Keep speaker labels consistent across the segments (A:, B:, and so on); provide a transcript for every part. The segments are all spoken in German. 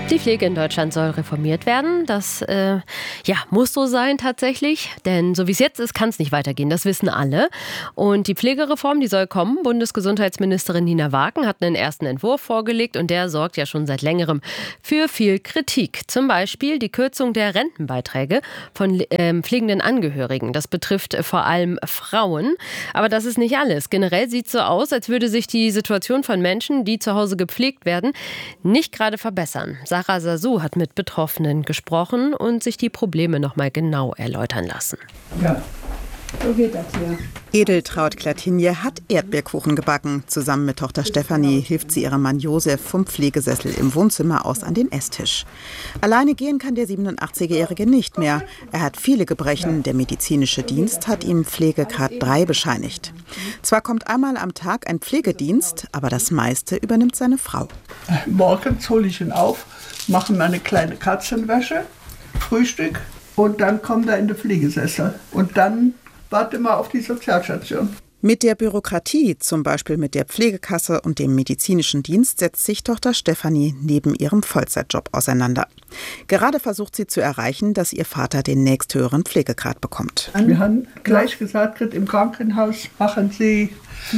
A: Die Pflege in Deutschland soll reformiert werden. Das muss so sein tatsächlich. Denn so wie es jetzt ist, kann es nicht weitergehen. Das wissen alle. Und die Pflegereform, die soll kommen. Bundesgesundheitsministerin Nina Wagen hat einen ersten Entwurf vorgelegt. Und der sorgt ja schon seit längerem für viel Kritik. Zum Beispiel die Kürzung der Rentenbeiträge von pflegenden Angehörigen. Das betrifft vor allem Frauen. Aber das ist nicht alles. Generell sieht es so aus, als würde sich die Situation von Menschen, die zu Hause gepflegt werden, nicht gerade verbessern. Sarah Sasu hat mit Betroffenen gesprochen und sich die Probleme noch mal genau erläutern lassen.
B: Ja, so geht das hier.
C: Edeltraud Klatinje hat Erdbeerkuchen gebacken. Zusammen mit Tochter Stefanie hilft sie ihrem Mann Josef vom Pflegesessel im Wohnzimmer aus an den Esstisch. Alleine gehen kann der 87-Jährige nicht mehr. Er hat viele Gebrechen. Der medizinische Dienst hat ihm Pflegegrad 3 bescheinigt. Zwar kommt einmal am Tag ein Pflegedienst, aber das meiste übernimmt seine Frau.
B: Morgens hole ich ihn auf, mache mir eine kleine Katzenwäsche, Frühstück und dann kommt er in den Pflegesessel. Und dann warte mal auf die Sozialstation.
C: Mit der Bürokratie, zum Beispiel mit der Pflegekasse und dem medizinischen Dienst, setzt sich Tochter Stefanie neben ihrem Vollzeitjob auseinander. Gerade versucht sie zu erreichen, dass ihr Vater den nächsthöheren Pflegegrad bekommt.
B: Wir haben gleich gesagt, im Krankenhaus machen Sie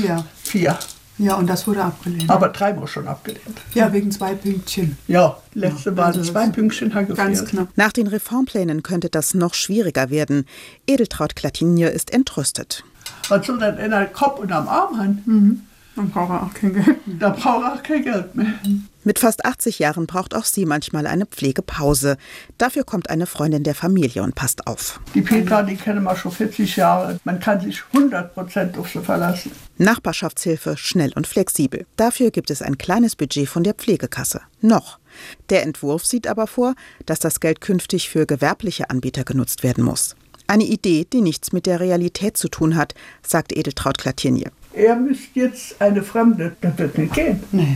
B: 4.
D: Ja, und das wurde abgelehnt.
B: Aber 3 wurde schon abgelehnt.
D: Ja, wegen 2 Pünktchen.
B: Ja, letzte Mal
D: also
B: 2 Pünktchen hat gefehlt.
D: Ganz knapp.
C: Nach den Reformplänen könnte das noch schwieriger werden. Edeltraud Klatinje ist entrüstet.
B: Was soll denn in den Kopf und am Arm haben?
D: Dann braucht er auch kein Geld.
B: Da braucht er auch kein Geld mehr.
C: Mit fast 80 Jahren braucht auch sie manchmal eine Pflegepause. Dafür kommt eine Freundin der Familie und passt auf.
B: Die Petra, die kennen wir schon 40 Jahre. Man kann sich 100% auf sie verlassen.
C: Nachbarschaftshilfe, schnell und flexibel. Dafür gibt es ein kleines Budget von der Pflegekasse. Noch. Der Entwurf sieht aber vor, dass das Geld künftig für gewerbliche Anbieter genutzt werden muss. Eine Idee, die nichts mit der Realität zu tun hat, sagt Edeltraud Klatinje.
B: Er müsste jetzt eine Fremde, das wird nicht gehen.
D: Nee.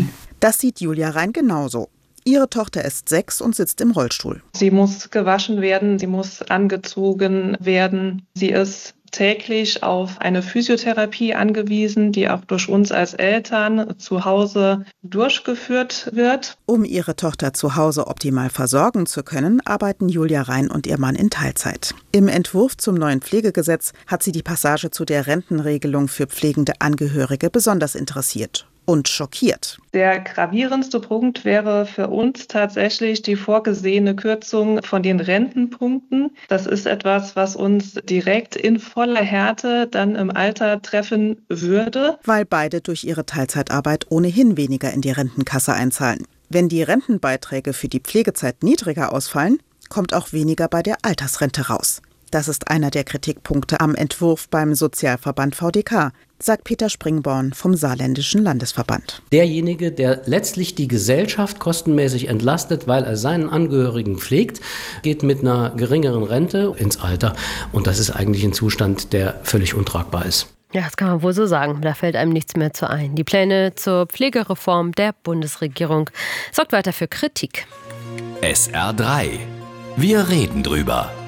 C: Das sieht Julia Rein genauso. Ihre Tochter ist 6 und sitzt im Rollstuhl.
E: Sie muss gewaschen werden, sie muss angezogen werden. Sie ist täglich auf eine Physiotherapie angewiesen, die auch durch uns als Eltern zu Hause durchgeführt wird.
C: Um ihre Tochter zu Hause optimal versorgen zu können, arbeiten Julia Rein und ihr Mann in Teilzeit. Im Entwurf zum neuen Pflegegesetz hat sie die Passage zu der Rentenregelung für pflegende Angehörige besonders interessiert und schockiert.
E: Der gravierendste Punkt wäre für uns tatsächlich die vorgesehene Kürzung von den Rentenpunkten. Das ist etwas, was uns direkt in voller Härte dann im Alter treffen würde.
C: Weil beide durch ihre Teilzeitarbeit ohnehin weniger in die Rentenkasse einzahlen. Wenn die Rentenbeiträge für die Pflegezeit niedriger ausfallen, kommt auch weniger bei der Altersrente raus. Das ist einer der Kritikpunkte am Entwurf beim Sozialverband VDK, sagt Peter Springborn vom Saarländischen Landesverband.
F: Derjenige, der letztlich die Gesellschaft kostenmäßig entlastet, weil er seinen Angehörigen pflegt, geht mit einer geringeren Rente ins Alter. Und das ist eigentlich ein Zustand, der völlig untragbar ist.
A: Ja, das kann man wohl so sagen. Da fällt einem nichts mehr zu ein. Die Pläne zur Pflegereform der Bundesregierung sorgt weiter für Kritik.
G: SR3. Wir reden drüber.